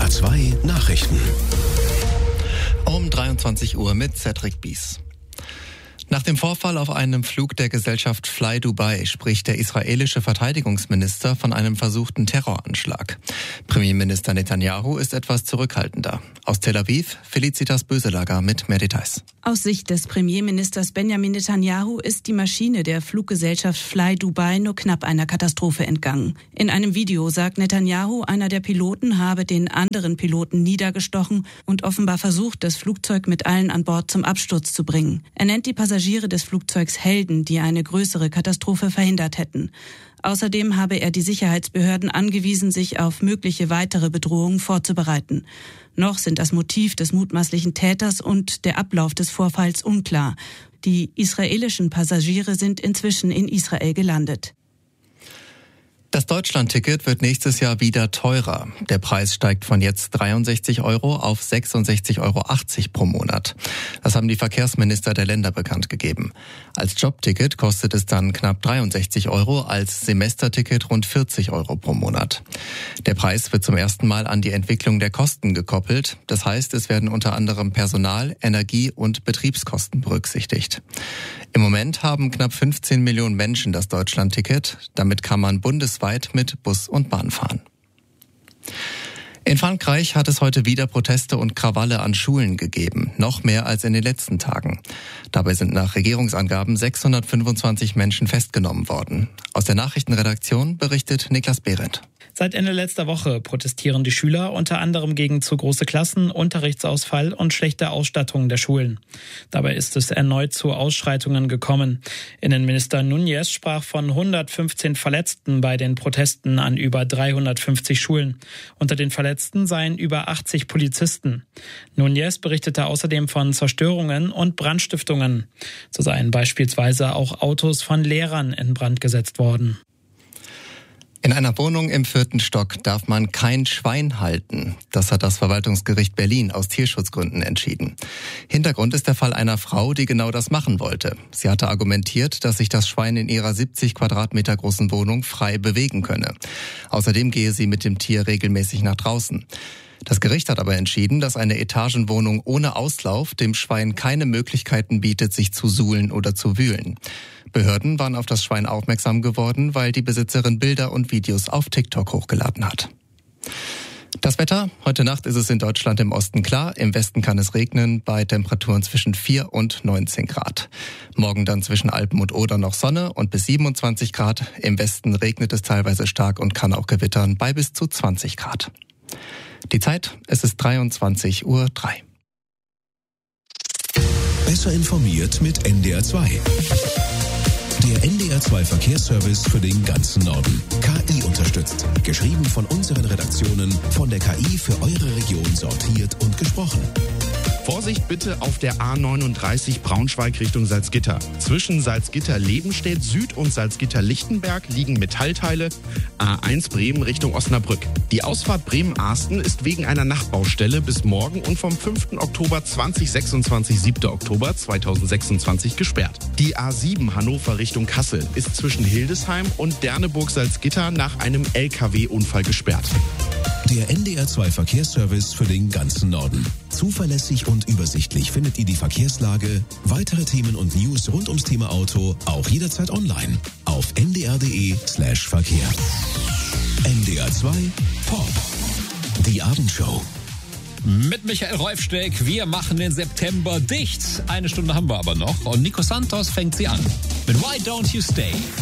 NDR 2 Nachrichten. Um 23 Uhr mit Cedric Bies. Nach dem Vorfall auf einem Flug der Gesellschaft Fly Dubai spricht der israelische Verteidigungsminister von einem versuchten Terroranschlag. Premierminister Netanyahu ist etwas zurückhaltender. Aus Tel Aviv, Felicitas Böselager mit mehr Details. Aus Sicht des Premierministers Benjamin Netanyahu ist die Maschine der Fluggesellschaft Fly Dubai nur knapp einer Katastrophe entgangen. In einem Video sagt Netanyahu, einer der Piloten habe den anderen Piloten niedergestochen und offenbar versucht, das Flugzeug mit allen an Bord zum Absturz zu bringen. Er nennt die Passagiere des Flugzeugs Helden, die eine größere Katastrophe verhindert hätten. Außerdem habe er die Sicherheitsbehörden angewiesen, sich auf mögliche weitere Bedrohungen vorzubereiten. Noch sind das Motiv des mutmaßlichen Täters und der Ablauf des Vorfalls unklar. Die israelischen Passagiere sind inzwischen in Israel gelandet. Das Deutschlandticket wird nächstes Jahr wieder teurer. Der Preis steigt von jetzt 63 € auf 66,80 € pro Monat. Das haben die Verkehrsminister der Länder bekannt gegeben. Als Jobticket kostet es dann knapp 63 €, als Semesterticket rund 40 € pro Monat. Der Preis wird zum ersten Mal an die Entwicklung der Kosten gekoppelt. Das heißt, es werden unter anderem Personal-, Energie- und Betriebskosten berücksichtigt. Im Moment haben knapp 15 Millionen Menschen das Deutschlandticket. Damit kann man bundesweit mit Bus und Bahn fahren. In Frankreich hat es heute wieder Proteste und Krawalle an Schulen gegeben, noch mehr als in den letzten Tagen. Dabei sind nach Regierungsangaben 625 Menschen festgenommen worden. Aus der Nachrichtenredaktion berichtet Niklas Behrendt. Seit Ende letzter Woche protestieren die Schüler unter anderem gegen zu große Klassen, Unterrichtsausfall und schlechte Ausstattung der Schulen. Dabei ist es erneut zu Ausschreitungen gekommen. Innenminister Núñez sprach von 115 Verletzten bei den Protesten an über 350 Schulen. Unter den Verletzten seien über 80 Polizisten. Núñez berichtete außerdem von Zerstörungen und Brandstiftungen. So seien beispielsweise auch Autos von Lehrern in Brand gesetzt worden. In einer Wohnung im 4. Stock darf man kein Schwein halten. Das hat das Verwaltungsgericht Berlin aus Tierschutzgründen entschieden. Hintergrund ist der Fall einer Frau, die genau das machen wollte. Sie hatte argumentiert, dass sich das Schwein in ihrer 70 Quadratmeter großen Wohnung frei bewegen könne. Außerdem gehe sie mit dem Tier regelmäßig nach draußen. Das Gericht hat aber entschieden, dass eine Etagenwohnung ohne Auslauf dem Schwein keine Möglichkeiten bietet, sich zu suhlen oder zu wühlen. Behörden waren auf das Schwein aufmerksam geworden, weil die Besitzerin Bilder und Videos auf TikTok hochgeladen hat. Das Wetter: Heute Nacht ist es in Deutschland im Osten klar, im Westen kann es regnen, bei Temperaturen zwischen 4 und 19 Grad. Morgen dann zwischen Alpen und Oder noch Sonne und bis 27 Grad. Im Westen regnet es teilweise stark und kann auch gewittern bei bis zu 20 Grad. Die Zeit: Es ist 23:03 Uhr. Besser informiert mit NDR 2. Der NDR 2 Verkehrsservice für den ganzen Norden. KI unterstützt. Geschrieben von unseren Redaktionen, von der KI für eure Region sortiert und gesprochen. Vorsicht bitte auf der A39 Braunschweig Richtung Salzgitter. Zwischen Salzgitter-Lebenstedt Süd und Salzgitter-Lichtenberg liegen Metallteile. A1 Bremen Richtung Osnabrück. Die Ausfahrt Bremen-Arsten ist wegen einer Nachtbaustelle bis morgen und vom 5. Oktober 2026, 7. Oktober 2026 gesperrt. Die A7 Hannover Richtung Kassel ist zwischen Hildesheim und Derneburg-Salzgitter nach einem LKW-Unfall gesperrt. Der NDR 2 Verkehrsservice für den ganzen Norden. Zuverlässig und übersichtlich findet ihr die Verkehrslage, weitere Themen und News rund ums Thema Auto auch jederzeit online auf ndr.de/Verkehr. NDR 2 Pop. Die Abendshow. Mit Michael Reufsteck, wir machen den September dicht. Eine Stunde haben wir aber noch und Nico Santos fängt sie an mit Why Don't You Stay?